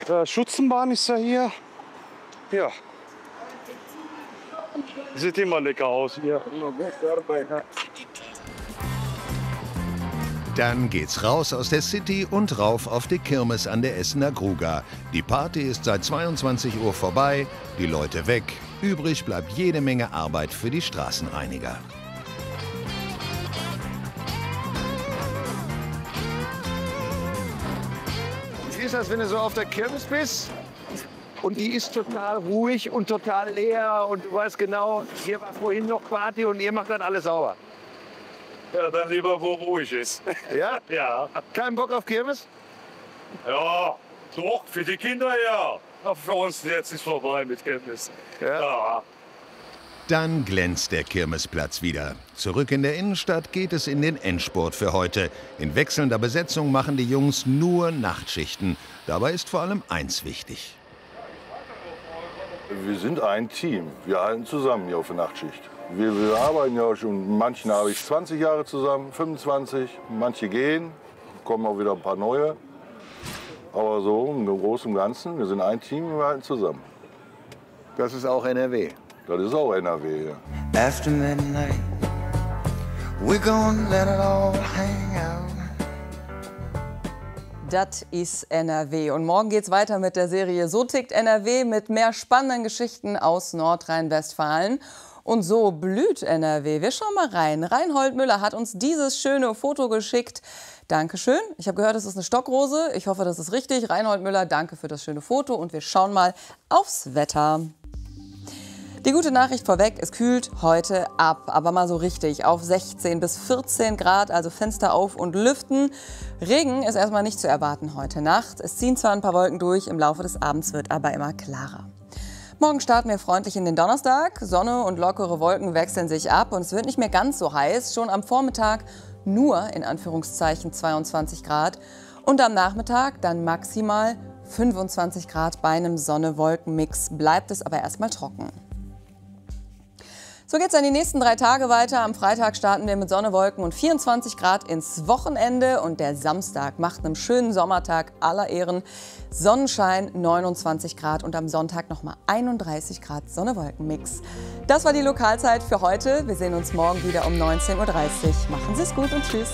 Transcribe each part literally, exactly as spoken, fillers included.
Äh, Schutzenbahn ist ja hier. Ja. Sieht immer lecker aus hier. Dann geht's raus aus der City und rauf auf die Kirmes an der Essener Gruga. Die Party ist seit zweiundzwanzig Uhr vorbei, die Leute weg. Übrig bleibt jede Menge Arbeit für die Straßenreiniger. Wie ist das, wenn du so auf der Kirmes bist? Und die ist total ruhig und total leer und du weißt genau, hier war vorhin noch Party und ihr macht dann alles sauber. Ja, dann lieber, wo ruhig ist. Ja? Ja. Kein Bock auf Kirmes? Ja, doch, für die Kinder ja. Aber für uns jetzt ist vorbei mit Kirmes. Ja. Ja. Dann glänzt der Kirmesplatz wieder. Zurück in der Innenstadt geht es in den Endspurt für heute. In wechselnder Besetzung machen die Jungs nur Nachtschichten. Dabei ist vor allem eins wichtig. Wir sind ein Team. Wir halten zusammen hier auf der Nachtschicht. Wir, wir arbeiten ja schon, manchen habe ich zwanzig Jahre zusammen, fünfundzwanzig. Manche gehen, kommen auch wieder ein paar neue. Aber so im Großen und Ganzen, wir sind ein Team und wir halten zusammen. Das ist auch N R W. Das ist auch N R W, ja. After midnight, we're gonna let it all hang out. Das ist N R W. Und morgen geht's weiter mit der Serie So tickt N R W mit mehr spannenden Geschichten aus Nordrhein-Westfalen. Und so blüht N R W. Wir schauen mal rein. Reinhold Müller hat uns dieses schöne Foto geschickt. Dankeschön. Ich habe gehört, es ist eine Stockrose. Ich hoffe, das ist richtig. Reinhold Müller, danke für das schöne Foto. Und wir schauen mal aufs Wetter. Die gute Nachricht vorweg, es kühlt heute ab, aber mal so richtig auf sechzehn bis vierzehn Grad, also Fenster auf und lüften. Regen ist erstmal nicht zu erwarten heute Nacht. Es ziehen zwar ein paar Wolken durch, im Laufe des Abends wird aber immer klarer. Morgen starten wir freundlich in den Donnerstag. Sonne und lockere Wolken wechseln sich ab und es wird nicht mehr ganz so heiß. Schon am Vormittag nur in Anführungszeichen zweiundzwanzig Grad und am Nachmittag dann maximal fünfundzwanzig Grad. Bei einem Sonne-Wolken-Mix bleibt es aber erstmal trocken. So geht es dann die nächsten drei Tage weiter. Am Freitag starten wir mit Sonne, Wolken und vierundzwanzig Grad ins Wochenende. Und der Samstag macht einem schönen Sommertag aller Ehren. Sonnenschein, neunundzwanzig Grad und am Sonntag nochmal einunddreißig Grad Sonne-Wolken-Mix. Das war die Lokalzeit für heute. Wir sehen uns morgen wieder um neunzehn Uhr dreißig. Machen Sie es gut und tschüss.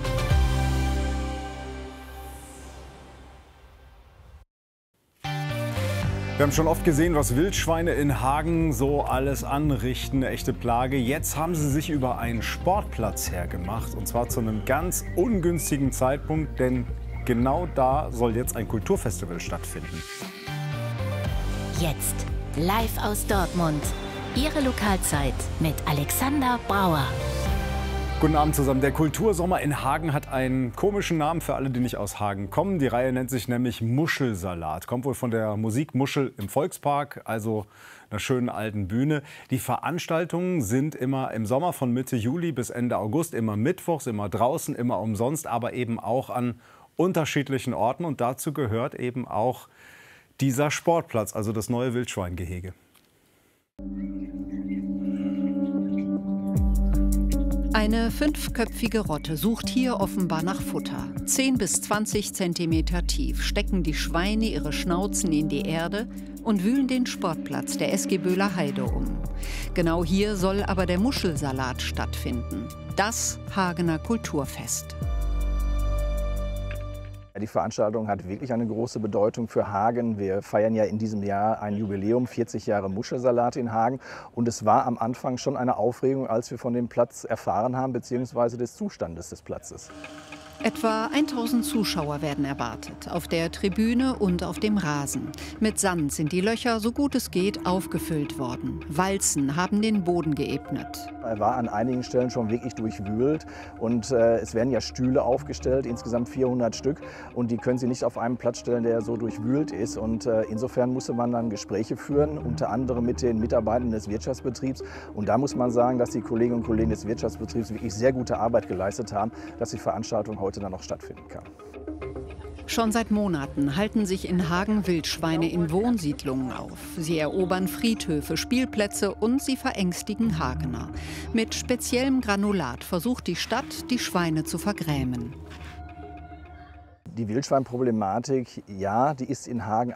Wir haben schon oft gesehen, was Wildschweine in Hagen so alles anrichten, eine echte Plage. Jetzt haben sie sich über einen Sportplatz hergemacht und zwar zu einem ganz ungünstigen Zeitpunkt, denn genau da soll jetzt ein Kulturfestival stattfinden. Jetzt live aus Dortmund, Ihre Lokalzeit mit Alexander Brauer. Guten Abend zusammen. Der Kultursommer in Hagen hat einen komischen Namen für alle, die nicht aus Hagen kommen. Die Reihe nennt sich nämlich Muschelsalat. Kommt wohl von der Musik Muschel im Volkspark, also einer schönen alten Bühne. Die Veranstaltungen sind immer im Sommer von Mitte Juli bis Ende August, immer mittwochs, immer draußen, immer umsonst, aber eben auch an unterschiedlichen Orten. Und dazu gehört eben auch dieser Sportplatz, also das neue Wildschweingehege. Eine fünfköpfige Rotte sucht hier offenbar nach Futter. zehn bis zwanzig Zentimeter tief stecken die Schweine ihre Schnauzen in die Erde und wühlen den Sportplatz der S G Böhler Heide um. Genau hier soll aber der Muschelsalat stattfinden. Das Hagener Kulturfest. Die Veranstaltung hat wirklich eine große Bedeutung für Hagen. Wir feiern ja in diesem Jahr ein Jubiläum, vierzig Jahre Muschelsalat in Hagen. Und es war am Anfang schon eine Aufregung, als wir von dem Platz erfahren haben, beziehungsweise des Zustandes des Platzes. Etwa tausend Zuschauer werden erwartet, auf der Tribüne und auf dem Rasen. Mit Sand sind die Löcher, so gut es geht, aufgefüllt worden. Walzen haben den Boden geebnet. Er war an einigen Stellen schon wirklich durchwühlt und äh, es werden ja Stühle aufgestellt, insgesamt vierhundert Stück. Und die können Sie nicht auf einen Platz stellen, der so durchwühlt ist. Und äh, insofern musste man dann Gespräche führen, unter anderem mit den Mitarbeitern des Wirtschaftsbetriebs. Und da muss man sagen, dass die Kolleginnen und Kollegen des Wirtschaftsbetriebs wirklich sehr gute Arbeit geleistet haben, dass die Veranstaltung heute heute dann noch stattfinden kann. Schon seit Monaten halten sich in Hagen Wildschweine in Wohnsiedlungen auf. Sie erobern Friedhöfe, Spielplätze und sie verängstigen Hagener. Mit speziellem Granulat versucht die Stadt, die Schweine zu vergrämen. Die Wildschweinproblematik, ja, die ist in Hagen